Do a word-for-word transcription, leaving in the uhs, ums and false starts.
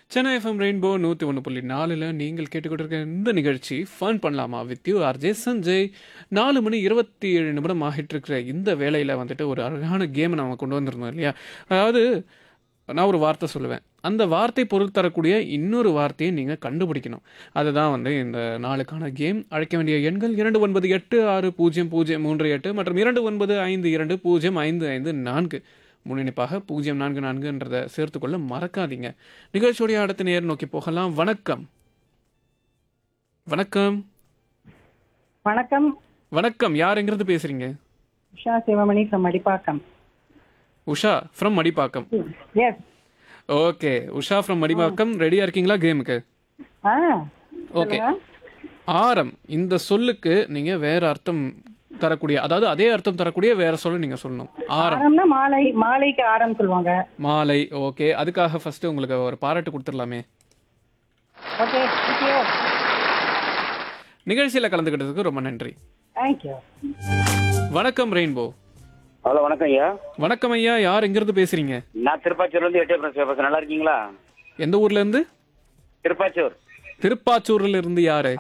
Chennai FM rainbow நூற்றி ஒன்று புள்ளி நாலில் நீங்கள் கேட்டுக்கொண்டிருக்க இந்த நிகழ்ச்சி ஃபன் பண்ணலாமா வித் யூ ஆர்ஜே சஞ்சய். நாலு மணி இருபத்தி ஏழு நிமிடம் ஆகிட்டு இருக்கிற இந்த வேளையில் வந்துட்டு ஒரு அழகான கேமை நம்ம கொண்டு வந்திருந்தோம் இல்லையா. அதாவது நான் ஒரு வார்த்தை சொல்லுவேன், அந்த வார்த்தை பொருள் தரக்கூடிய இன்னொரு வார்த்தையை நீங்கள் கண்டுபிடிக்கணும். அதுதான் வந்து இந்த நாளுக்கான கேம். அழைக்க வேண்டிய எண்கள் இரண்டு ஒன்பது எட்டு ஆறு பூஜ்ஜியம் பூஜ்ஜியம் மூன்று எட்டு மற்றும் இரண்டு ஒன்பது ஐந்து இரண்டு பூஜ்ஜியம் ஐந்து ஐந்து நான்கு. முன்னிணைப்பாக பூஜ்ஜியம் நான்கு நான்குன்றதை சேர்த்துக்கொள்ள மறக்காதீங்க. நிகழ்ச்சியுடைய அடுத்த நேர் நோக்கி போகலாம். வணக்கம். வணக்கம். வணக்கம். வணக்கம். யாருங்கிறது பேசுறீங்க? Usha Sivamani from Madipakkam. Usha from Madipakkam. S. Okay, Usha from Madipakkam. ரெடியா இருக்கீங்களா கேமுக்கு? ஆ ஓகே. ஆரம் இந்த சொல்லுக்கு நீங்க வேற அர்த்தம் தரக்கூடிய, அதாவது அதே அர்த்தம் தரக்கூடிய வேற சொல்ல நீங்க சொல்லணும். ஆரம். ஆரம்னா மாலை, மாலைக்கு ஆரம் சொல்லுவாங்க. மாலை. ஓகே, அதுக்காக ஃபர்ஸ்ட் உங்களுக்கு ஒரு பாராட்டு கொடுத்துடலாமே. Okay, thank you. நிகழ்ச்சியில் கலந்துக்கிட்டதுக்கு ரொம்ப நன்றி. தேங்க்யூ. வணக்கம் ரெயின்போ. ஹலோ, வணக்கம் ஐயா. வணக்கம் ஐயா. யார் எங்கிருந்து பேசுறீங்க? நான் திருப்பாச்சூர்ல இருந்து எட்டே பேசுறேன். நல்லா இருக்கீங்களா? எந்த ஊர்ல இருந்து? திருப்பாச்சூர். திருப்பாச்சூர்ல இருந்து யாரு?